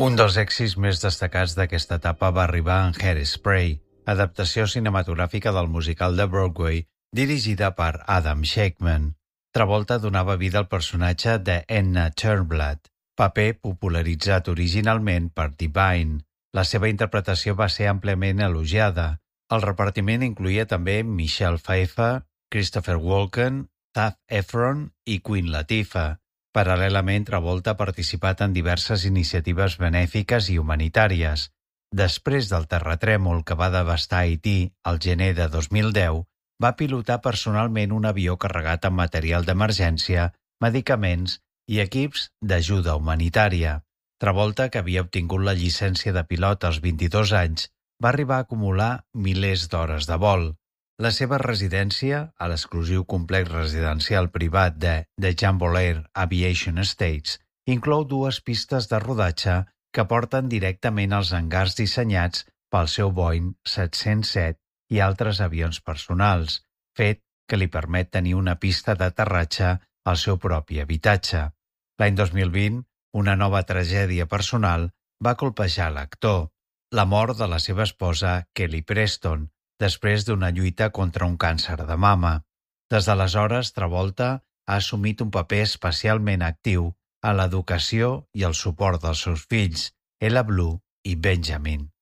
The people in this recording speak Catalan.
Un dels èxits més destacats d'aquesta etapa va arribar en Hairspray, adaptació cinematogràfica del musical de Broadway dirigida per Adam Shakeman. Travolta donava vida al personatge de Enna Turnblad, paper popularitzat originalment per Divine. La seva interpretació va ser àmpliament elogiada. El repartiment incloïa també Michelle Pfeiffer, Christopher Walken, Zac Efron i Queen Latifah. Paral·lelament, Travolta ha participat en diverses iniciatives benèfiques i humanitàries. Després del terratrèmol que va devastar Haití al gener de 2010, va pilotar personalment un avió carregat amb material d'emergència, medicaments i equips d'ajuda humanitària. Travolta, que havia obtingut la llicència de pilot als 22 anys, va arribar a acumular milers d'hores de vol. La seva residència, a l'exclusiu complex residencial privat de The Jamboleer Aviation Estates, inclou 2 pistes de rodatge que porten directament als hangars dissenyats pel seu Boeing 707 i altres avions personals, fet que li permet tenir una pista d'aterratge al seu propi habitatge. L'any 2020, una nova tragèdia personal va colpejar l'actor, la mort de la seva esposa Kelly Preston, després d'una lluita contra un càncer de mama. Des d'aleshores, Travolta ha assumit un paper especialment actiu en l'educació i el suport dels seus fills, Ella Blue i Benjamin.